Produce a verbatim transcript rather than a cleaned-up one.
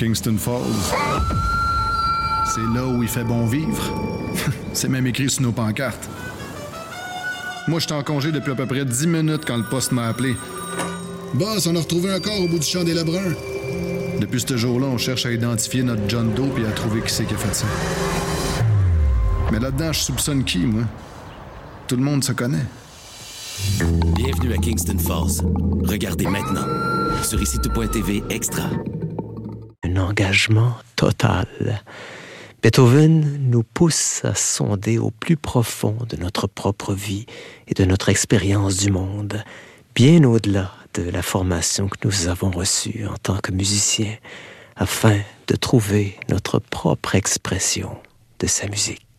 Kingston Falls. C'est là où il fait bon vivre. C'est même écrit sur nos pancartes. Moi, j'étais en congé depuis à peu près dix minutes quand le poste m'a appelé. Boss, on a retrouvé un corps au bout du champ des Lebrun. Depuis ce jour-là, on cherche à identifier notre John Doe et à trouver qui c'est qui a fait ça. Mais là-dedans, je soupçonne qui, moi? Tout le monde se connaît. Bienvenue à Kingston Falls. Regardez maintenant sur ici tout point t v Extra. Un engagement total. Beethoven nous pousse à sonder au plus profond de notre propre vie et de notre expérience du monde, bien au-delà de la formation que nous avons reçue en tant que musiciens, afin de trouver notre propre expression de sa musique.